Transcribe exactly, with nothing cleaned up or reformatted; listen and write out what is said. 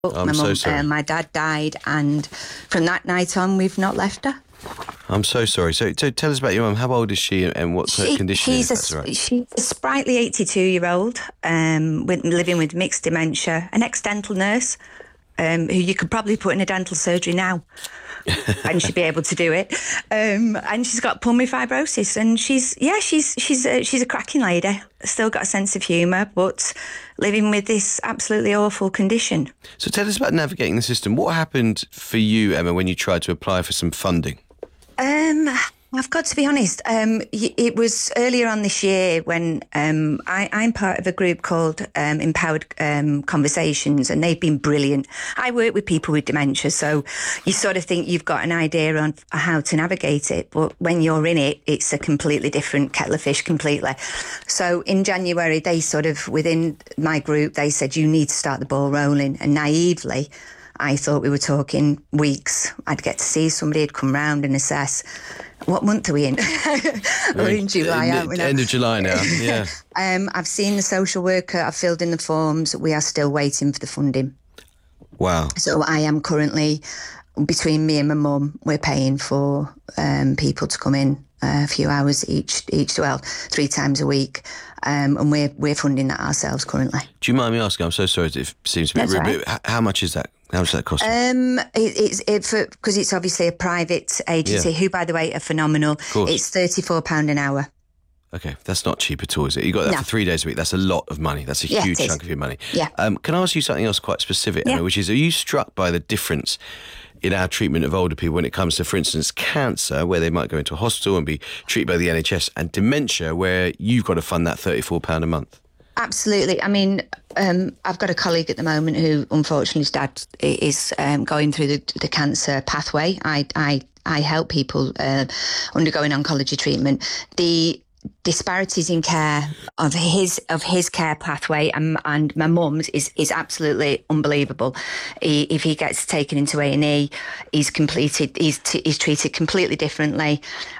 I'm my so mum, sorry. uh, my dad died, and from that night on, we've not left her. I'm so sorry. So, so tell us about your mum. How old is she, and what's her She, condition? she's, If that's a, all right. she's a sprightly eighty-two-year-old um, with, living with mixed dementia, an ex-dental nurse um, who you could probably put in a dental surgery now. And she'd be able to do it. Um, and she's got pulmonary fibrosis, and she's yeah, she's she's a, she's a cracking lady. Still got a sense of humour, but living with this absolutely awful condition. So tell us about navigating the system. What happened for you, Emma, when you tried to apply for some funding? Um, I've got to be honest. Um, it was earlier on this year when um, I, I'm part of a group called um, Empowered um, Conversations, and they've been brilliant. I work with people with dementia, so you sort of think you've got an idea on how to navigate it, but when you're in it, it's a completely different kettle of fish completely. So in January, they sort of, within my group, they said, you need to start the ball rolling, and naively, I thought we were talking weeks. I'd get to see somebody, who'd come round and assess. What month are we in? We're in July, end, aren't we now? End of July now, yeah. um, I've seen the social worker. I've filled in the forms. We are still waiting for the funding. Wow. So I am currently, between me and my mum, we're paying for um, people to come in uh, a few hours each, each well, three times a week. Um, and we're we're funding that ourselves currently. Do you mind me asking? I'm so sorry. It seems a bit That's rude. right. But how much is that? How much does that cost? Um, it, it's it for because it's obviously a private agency, Yeah. who, by the way, are phenomenal. course. It's thirty-four pounds an hour. Okay, that's not cheap at all, is it? You got that No. for three days a week. That's a lot of money. That's a Yeah, huge it is. chunk of your money. Yeah. Um, can I ask you something else quite specific, Yeah. Emma, which is, are you struck by the difference in our treatment of older people when it comes to, for instance, cancer, where they might go into a hospital and be treated by the N H S, and dementia, where you've got to fund that thirty-four pounds a month? Absolutely. I mean, um, I've got a colleague at the moment who, unfortunately, his dad is um, going through the, the cancer pathway. I, I, I help people uh, undergoing oncology treatment. The disparities in care of his of his care pathway and and my mum's is is absolutely unbelievable. He, if he gets taken into A and E, he's completed he's t- he's treated completely differently.